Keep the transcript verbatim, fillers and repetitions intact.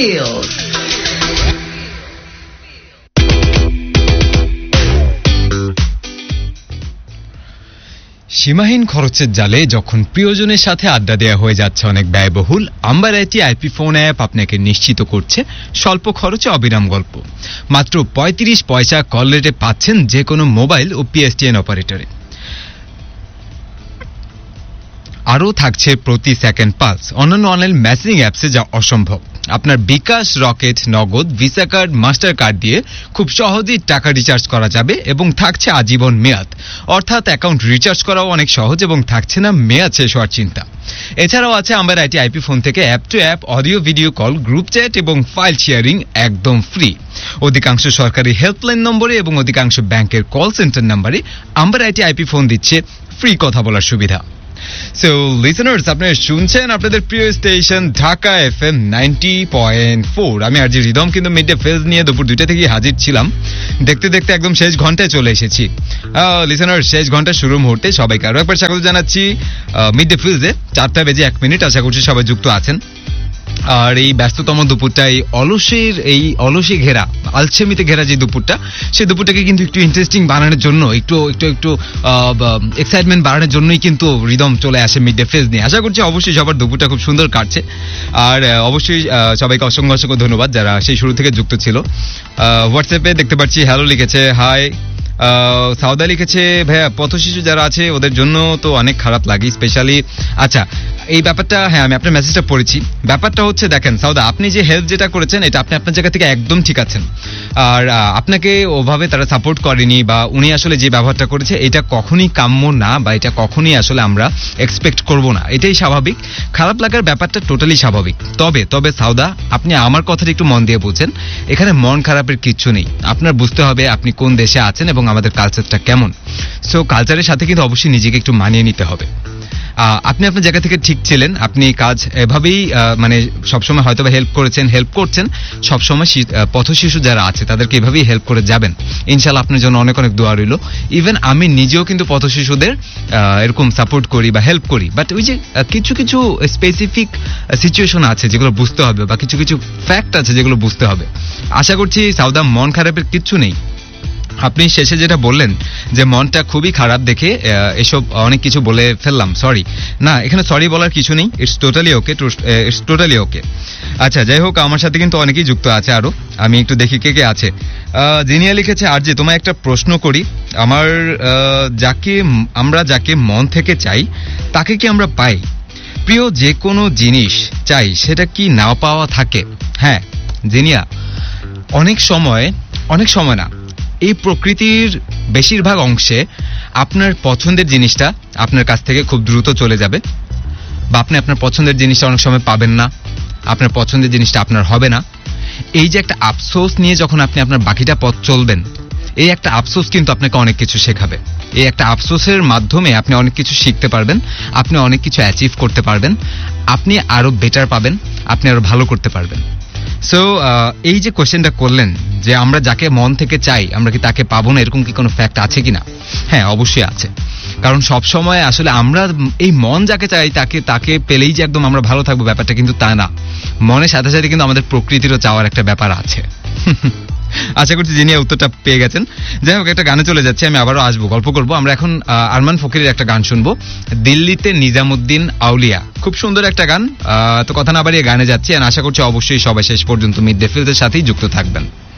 feels. সীমাহীন খরচের জালে যখন প্রিয়জনের সাথে আড্ডা দেওয়া হয়ে যাচ্ছে অনেক ব্যয়বহুল, amber IT IP phone app আপনাকে নিশ্চিত করছে স্বল্প খরচে অবিরাম গল্প। মাত্র পঁয়ত্রিশ পয়সা কল রেটে পাচ্ছেন যে কোনো মোবাইল ও পিএসটিএন অপারেটরে। আরও থাকছে প্রতি সেকেন্ড পালস। অন্যান্য অনলাইন মেসেজিং অ্যাপসে যা অসম্ভব। আপনার বিকাশ, রকেট, নগদ, ভিসা কার্ড, মাস্টার কার্ড দিয়ে খুব সহজেই টাকা রিচার্জ করা যাবে এবং থাকছে আজীবন মেয়াদ। অর্থাৎ অ্যাকাউন্ট রিচার্জ করাও অনেক সহজ এবং থাকছে না মেয়াদ শেষ হওয়ার চিন্তা। এছাড়াও আছে আম্বার আইটি আইপি ফোন থেকে app two app audio video call, group chat এবং ফাইল শেয়ারিং একদম ফ্রি। অধিকাংশ সরকারি হেল্পলাইন নম্বরে এবং অধিকাংশ ব্যাংকের কল সেন্টার নম্বরে আম্বার আইটি আইপি ফোন দিচ্ছে ফ্রি কথা বলার সুবিধা। সো লিসেনার্স, আপনারা শুনছেন আপনাদের প্রিয় station Dhaka FM ninety point four. আমি আরজি রিদম কিন্তু মিড ডে ফেজ নিয়ে দুপুর দুইটা থেকে হাজির ছিলাম। দেখতে দেখতে একদম শেষ ঘন্টায় চলে এসেছি। লিসেনার্স, শেষ ঘন্টা শুরু মুহূর্তে সবাইকে আরো একবার স্বাগত জানাচ্ছি মিড ডে ফিজে। চারটা বেজে এক মিনিট। আশা করছি সবাই যুক্ত আছেন। আর এই ব্যস্ততম দুপুরটা, এই অলসের এই অলসে ঘেরা, আলসেমিতে ঘেরা যে দুপুরটা, সেই দুপুরটাকে কিন্তু একটু ইন্টারেস্টিং বানানোর জন্য, একটু একটু একটু এক্সাইটমেন্ট বাড়ানোর জন্যই কিন্তু রিদম চলে আসে মিড ডে ফেজ নিয়ে। আশা করছি অবশ্যই সবার দুপুরটা খুব সুন্দর কাটছে। আর অবশ্যই সবাইকে অসংখ্য অসংখ্য ধন্যবাদ যারা সেই শুরু থেকে যুক্ত ছিল। হোয়াটসঅ্যাপে দেখতে পাচ্ছি হ্যালো লিখেছে, হাই। সাউদা লিখেছে, ভাইয়া পথশিশু যারা আছে ওদের জন্য তো অনেক খারাপ লাগে, স্পেশালি। আচ্ছা, এই ব্যাপারটা, হ্যাঁ আমি আপনার মেসেজটা পড়েছি। ব্যাপারটা হচ্ছে, দেখেন সাউদা, আপনি যে হেল্প যেটা করেছেন এটা আপনি আপনার জায়গা থেকে একদম ঠিক আছেন। আর আপনাকে ওভাবে তারা সাপোর্ট করেনি বা উনি আসলে যে ব্যবহারটা করেছে এটা কখনই কাম্য না, বা এটা কখনই আসলে আমরা এক্সপেক্ট করব না। এটাই স্বাভাবিক। খারাপ লাগার ব্যাপারটা টোটালি স্বাভাবিক। তবে তবে সাউদা, আপনি আমার কথাটা একটু মন দিয়ে বুঝেন। এখানে মন খারাপের কিচ্ছু নেই। আপনার বুঝতে হবে আপনি কোন দেশে আছেন এবং আমাদের কালচারটা কেমন। সো কালচারের সাথে কিন্তু অবশ্যই নিজেকে একটু মানিয়ে নিতে হবে। আপনি আপনার জায়গা থেকে ঠিক ছিলেন। আপনি কাজ এভাবেই মানে সবসময় হয়তো হেল্প করেছেন, হেল্প করছেন সবসময়। পথশিশু যারা আছে তাদেরকে এভাবেই হেল্প করে যাবেন। ইনশাল্লাহ আপনার জন্য অনেক অনেক দোয়া রইল। ইভেন আমি নিজেও কিন্তু পথশিশুদের এরকম সাপোর্ট করি বা হেল্প করি। বাট ওই যে কিছু কিছু স্পেসিফিক সিচুয়েশন আছে যেগুলো বুঝতে হবে, বা কিছু কিছু ফ্যাক্ট আছে যেগুলো বুঝতে হবে। আশা করছি সাউদা, মন খারাপের কিচ্ছু নেই। আপনি শেষে যেটা বললেন যে মনটা খুবই খারাপ দেখে এসব অনেক কিছু বলে ফেললাম, সরি। না, এখানে সরি বলার কিছু নেই। It's totally okay, it's totally ওকে। আচ্ছা, যাই হোক, আমার সাথে কিন্তু অনেকেই যুক্ত আছে আরো। আমি একটু দেখি কে কে আছে। জিনিয়া লিখেছে, আর যে তোমায় একটা প্রশ্ন করি, আমার যাকে আমরা যাকে মন থেকে চাই তাকে কি আমরা পাই? প্রিয় যে কোনো জিনিস চাই সেটা কি না পাওয়া থাকে? হ্যাঁ জিনিয়া, অনেক সময়, অনেক সময় না, এই প্রকৃতির বেশিরভাগ অংশে আপনার পছন্দের জিনিসটা আপনার কাছ থেকে খুব দ্রুত চলে যাবে, বা আপনি আপনার পছন্দের জিনিসটা অনেক সময় পাবেন না, আপনার পছন্দের জিনিসটা আপনার হবে না। এই যে একটা আফসোস নিয়ে যখন আপনি আপনার বাকিটা পথ চলবেন, এই একটা আফসোস কিন্তু আপনাকে অনেক কিছু শেখাবে। এই একটা আফসোসের মাধ্যমে আপনি অনেক কিছু শিখতে পারবেন, আপনি অনেক কিছু অ্যাচিভ করতে পারবেন, আপনি আরো বেটার পাবেন, আপনি আরো ভালো করতে পারবেন। সো এই যে কোয়েশ্চেনটা করলেন যে আমরা যাকে মন থেকে চাই আমরা কি তাকে পাবো না, এরকম কি কোনো ফ্যাক্ট আছে কিনা? হ্যাঁ, অবশ্যই আছে। কারণ সব সময় আসলে আমরা এই মন যাকে চাই তাকে তাকে পেলেই যে একদম আমরা ভালো থাকবো, ব্যাপারটা কিন্তু তা না। মনের সাথে সাথে কিন্তু আমাদের প্রকৃতিরও চাওয়ার একটা ব্যাপার আছে। আশা করছি যিনি উত্তরটা পেয়ে গেছেন। যাই হোক, একটা গানে চলে যাচ্ছে, আমি আবারও আসবো, গল্প করবো। আমরা এখন আরমান ফকিরের একটা গান শুনবো, দিল্লিতে নিজামুদ্দিন আউলিয়া। খুব সুন্দর একটা গান। তো কথা না বাড়িয়ে গানে যাচ্ছি। আর আশা করছি অবশ্যই সবাই শেষ পর্যন্ত মিড ডে ফিলদের সাথেই যুক্ত থাকবেন।